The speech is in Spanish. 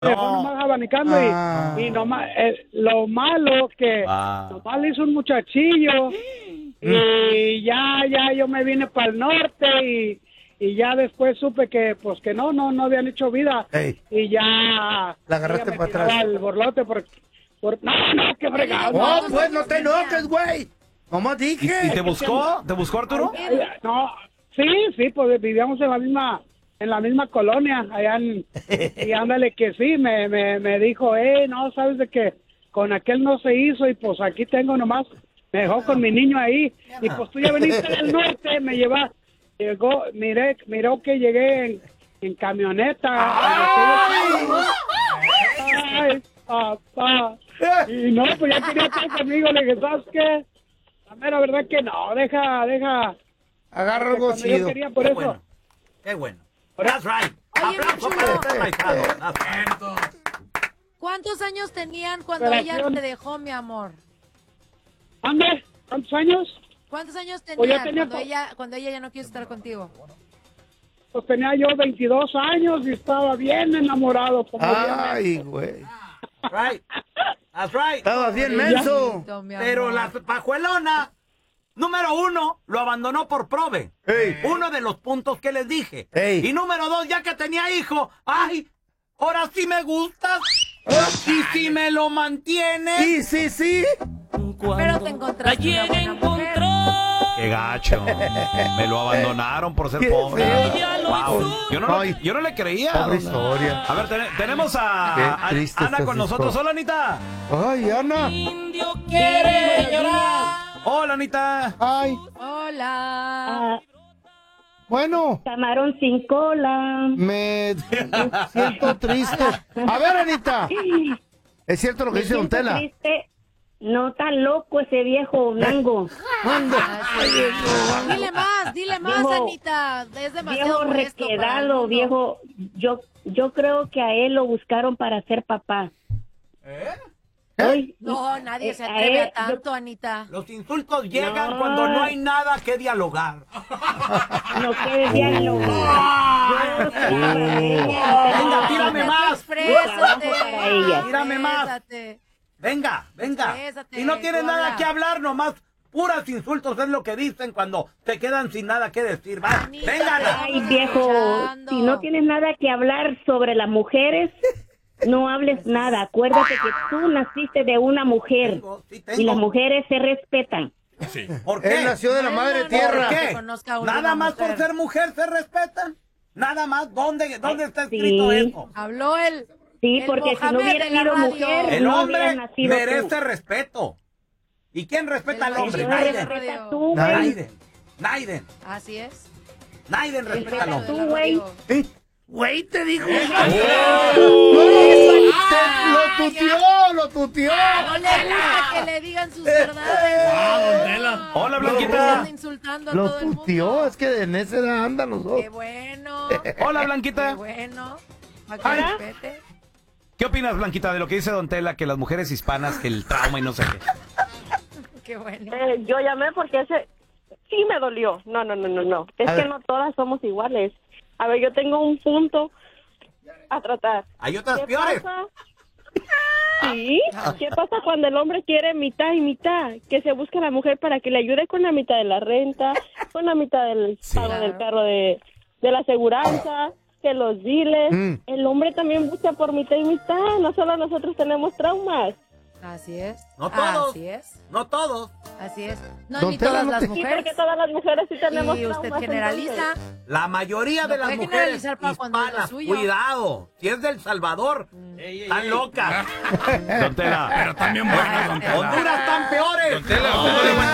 dejó nomás abanicando y nomás, lo malo que nomás le hizo un muchachillo y ya yo me vine para el norte y ya después supe que pues que no habían hecho vida. Y ya la agarraste para atrás al borlote no, qué fregado. No, pues no te enojes, güey. ¿Cómo dije? ¿Y te buscó? ¿Te buscó, Arturo? No, sí, pues vivíamos en la misma colonia, allá y ándale que sí, me dijo, no, sabes de que con aquel no se hizo y pues aquí tengo nomás, me dejó con mi niño ahí y pues tú ya veniste del norte, me llevas, miró que llegué en camioneta. Ay, papá. Y no, pues ya quería estar conmigo, le dije, ¿sabes qué? La mera verdad que no, deja. Agarra algo chido. Yo quería por eso. Qué bueno. That's right. Aplauso para este paisano. ¿Cuántos años tenían cuando ella te dejó, mi amor? ¿Ande? ¿Cuántos años? ¿Cuántos años Pues yo tenían tenía cuando ella ya no quiso estar contigo? Pues tenía yo 22 años y estaba bien enamorado. Ay, güey. Right. That's right. Estaba bien menso. Pero la pajuelona, número 1, lo abandonó por prove. Uno de los puntos que les dije. Y número 2, ya que tenía hijo, ay, ahora sí me gustas. Y si me lo mantienes. Sí. Pero te encontraste una buena mujer. Qué gacho. Me lo abandonaron por ser pobre. Wow. Yo no le creía. Pobre historia. A ver, tenemos a Ana con nosotros. Hola, Anita. Ay, Ana. Indio quiere llorar. Hola, Anita. Ay. Hola. Bueno. Camarón sin cola. Me siento triste. A ver, Anita. ¿Es cierto lo que dice Don Tela? Triste. No tan loco ese viejo nango. Dile más, viejo, Anita. Es demasiado viejo requedado, viejo. Yo creo que a él lo buscaron para ser papá. No, nadie se atreve a tanto, Anita. Los insultos llegan cuando no hay nada que dialogar. No que dialogar. Venga, tírame más. Tírame más. Venga. Si no tienes nada que hablar, nomás puras insultos es lo que dicen cuando te quedan sin nada que decir. Va, venga. Ay, viejo, si no tienes nada que hablar sobre las mujeres, no hables nada. Acuérdate que tú naciste de una mujer y las mujeres se respetan. Sí. ¿Por qué? Él nació de la madre tierra. ¿Por qué? ¿Nada más por ser mujer se respetan? ¿Nada más? ¿Dónde está escrito eso? Habló él. Sí, porque si no hubiera sido mujer, el no hombre nacido merece respeto. ¿Y quién respeta al hombre? Naiden. Así es. Naiden respeta al hombre. Tú, güey. Güey, te dijo. Lo tuteó. No le gusta que le digan sus verdades. Hola, Blanquita. Insultando a Lo todo el tuteó, mundo. es que en ese edad andan los dos. Qué bueno. Hola, Blanquita. Qué bueno. Para que respete. ¿Qué opinas, Blanquita, de lo que dice Don Tela, que las mujeres hispanas, que el trauma y no sé qué? Qué bueno. Yo llamé porque ese sí me dolió. No. Es que no todas somos iguales. A ver, yo tengo un punto a tratar. Hay otras peores. Sí. ¿Qué pasa cuando el hombre quiere mitad y mitad? Que se busca a la mujer para que le ayude con la mitad de la renta, con la mitad del pago del carro de la aseguranza, que los diles. El hombre también busca por mitad y mitad. No solo nosotros tenemos traumas. Así es. No todos. Así es. No todos. Así es. No, ni todas las Sí, mujeres. porque todas las mujeres sí tenemos Y usted traumas, generaliza. entonces. La mayoría de las mujeres hispanas, cuidado, si es del Salvador, están locas. Don Tela. Pero también buenas, Don Tela. Honduras están peores. Don Tela,